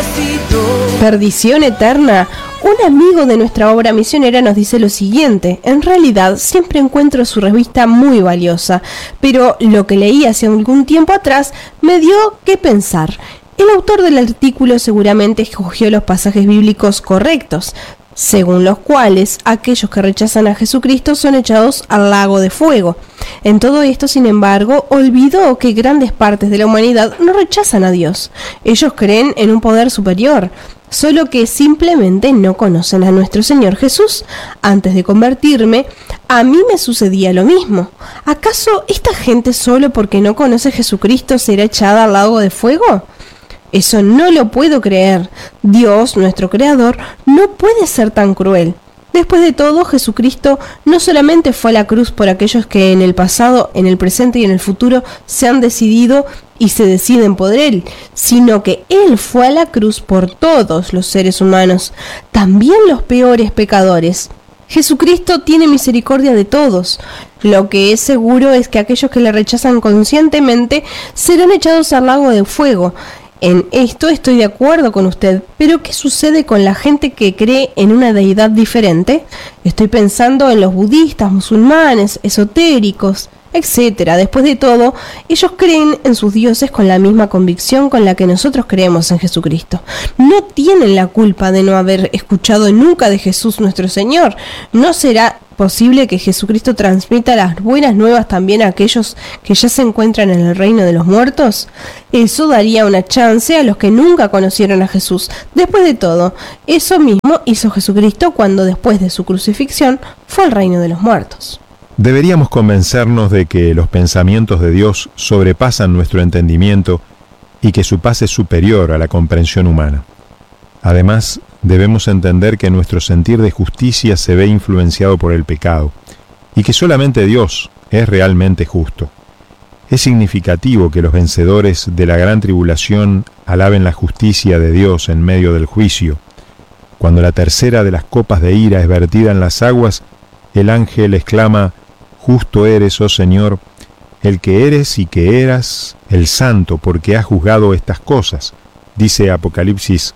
Perdición eterna. Un amigo de nuestra obra misionera nos dice lo siguiente: en realidad siempre encuentro su revista muy valiosa, pero lo que leí hace algún tiempo atrás me dio que pensar. El autor del artículo seguramente escogió los pasajes bíblicos correctos, según los cuales aquellos que rechazan a Jesucristo son echados al lago de fuego. En todo esto, sin embargo, olvidó que grandes partes de la humanidad no rechazan a Dios. Ellos creen en un poder superior, solo que simplemente no conocen a nuestro Señor Jesús. Antes de convertirme, a mí me sucedía lo mismo. ¿Acaso esta gente solo porque no conoce a Jesucristo será echada al lago de fuego? Eso no lo puedo creer. Dios, nuestro Creador, no puede ser tan cruel. Después de todo, Jesucristo no solamente fue a la cruz por aquellos que en el pasado, en el presente y en el futuro se han decidido y se deciden por Él, sino que Él fue a la cruz por todos los seres humanos, también los peores pecadores. Jesucristo tiene misericordia de todos. Lo que es seguro es que aquellos que le rechazan conscientemente serán echados al lago de fuego. En esto estoy de acuerdo con usted, pero ¿qué sucede con la gente que cree en una deidad diferente? Estoy pensando en los budistas, musulmanes, esotéricos, etc. Después de todo, ellos creen en sus dioses con la misma convicción con la que nosotros creemos en Jesucristo. No tienen la culpa de no haber escuchado nunca de Jesús nuestro Señor. ¿No será posible que Jesucristo transmita las buenas nuevas también a aquellos que ya se encuentran en el reino de los muertos? Eso daría una chance a los que nunca conocieron a Jesús. Después de todo, eso mismo hizo Jesucristo cuando después de su crucifixión fue al reino de los muertos. Deberíamos convencernos de que los pensamientos de Dios sobrepasan nuestro entendimiento y que su paz es superior a la comprensión humana. Además, debemos entender que nuestro sentir de justicia se ve influenciado por el pecado y que solamente Dios es realmente justo. Es significativo que los vencedores de la gran tribulación alaben la justicia de Dios en medio del juicio. Cuando la tercera de las copas de ira es vertida en las aguas, el ángel exclama: «Justo eres, oh Señor, el que eres y que eras, el santo, porque has juzgado estas cosas», dice Apocalipsis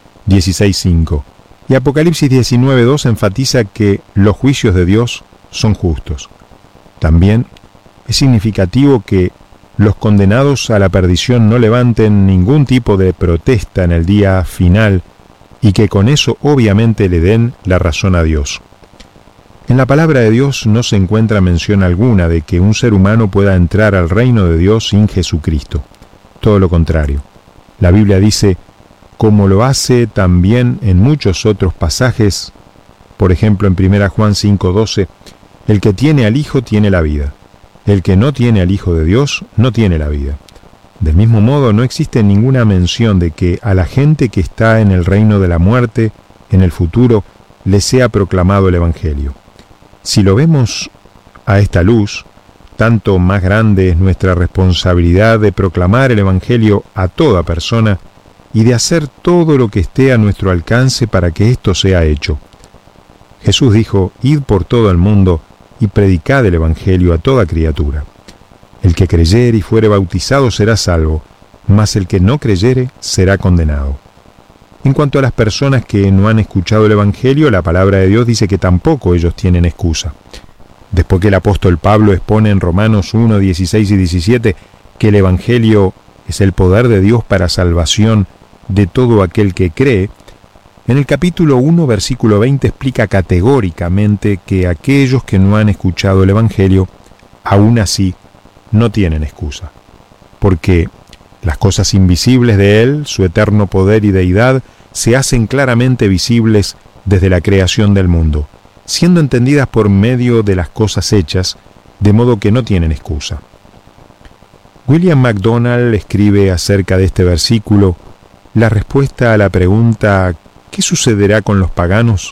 16:5. Y Apocalipsis 19:2 enfatiza que los juicios de Dios son justos. También es significativo que los condenados a la perdición no levanten ningún tipo de protesta en el día final y que con eso obviamente le den la razón a Dios. En la palabra de Dios no se encuentra mención alguna de que un ser humano pueda entrar al reino de Dios sin Jesucristo. Todo lo contrario. La Biblia dice, como lo hace también en muchos otros pasajes, por ejemplo en 1 Juan 5:12, el que tiene al Hijo tiene la vida. El que no tiene al Hijo de Dios no tiene la vida. Del mismo modo, no existe ninguna mención de que a la gente que está en el reino de la muerte, en el futuro, le sea proclamado el Evangelio. Si lo vemos a esta luz, tanto más grande es nuestra responsabilidad de proclamar el Evangelio a toda persona y de hacer todo lo que esté a nuestro alcance para que esto sea hecho. Jesús dijo, «Id por todo el mundo y predicad el Evangelio a toda criatura. El que creyere y fuere bautizado será salvo, mas el que no creyere será condenado». En cuanto a las personas que no han escuchado el Evangelio, la palabra de Dios dice que tampoco ellos tienen excusa. Después que el apóstol Pablo expone en Romanos 1, 16 y 17 que el Evangelio es el poder de Dios para salvación de todo aquel que cree, en el capítulo 1, versículo 20 explica categóricamente que aquellos que no han escuchado el Evangelio, aún así, no tienen excusa. Porque las cosas invisibles de Él, su eterno poder y deidad, se hacen claramente visibles desde la creación del mundo, siendo entendidas por medio de las cosas hechas, de modo que no tienen excusa. William MacDonald escribe acerca de este versículo la respuesta a la pregunta ¿qué sucederá con los paganos?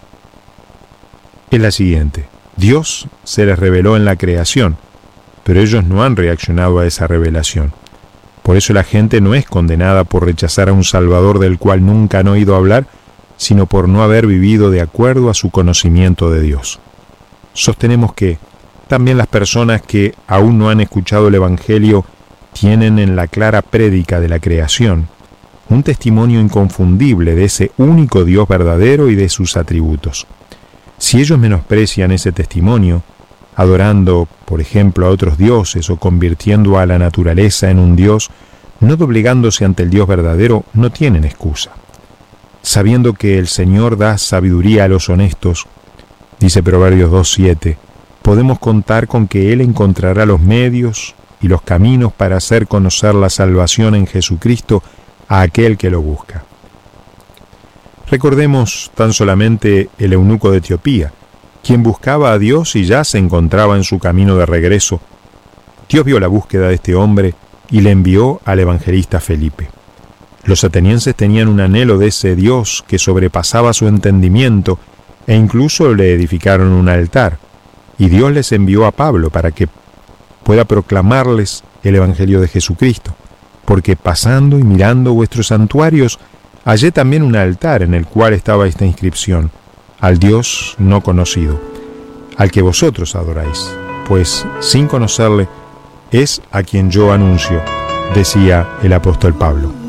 Es la siguiente: Dios se les reveló en la creación, pero ellos no han reaccionado a esa revelación. Por eso la gente no es condenada por rechazar a un Salvador del cual nunca han oído hablar, sino por no haber vivido de acuerdo a su conocimiento de Dios. Sostenemos que también las personas que aún no han escuchado el Evangelio tienen en la clara prédica de la creación un testimonio inconfundible de ese único Dios verdadero y de sus atributos. Si ellos menosprecian ese testimonio, adorando, por ejemplo, a otros dioses o convirtiendo a la naturaleza en un dios, no doblegándose ante el Dios verdadero, no tienen excusa. Sabiendo que el Señor da sabiduría a los honestos, dice Proverbios 2:7, podemos contar con que Él encontrará los medios y los caminos para hacer conocer la salvación en Jesucristo a aquel que lo busca. Recordemos tan solamente el eunuco de Etiopía, quien buscaba a Dios y ya se encontraba en su camino de regreso. Dios vio la búsqueda de este hombre y le envió al evangelista Felipe. Los atenienses tenían un anhelo de ese Dios que sobrepasaba su entendimiento e incluso le edificaron un altar, y Dios les envió a Pablo para que pueda proclamarles el evangelio de Jesucristo, porque pasando y mirando vuestros santuarios, hallé también un altar en el cual estaba esta inscripción: al Dios no conocido, al que vosotros adoráis, pues sin conocerle es a quien yo anuncio, decía el apóstol Pablo.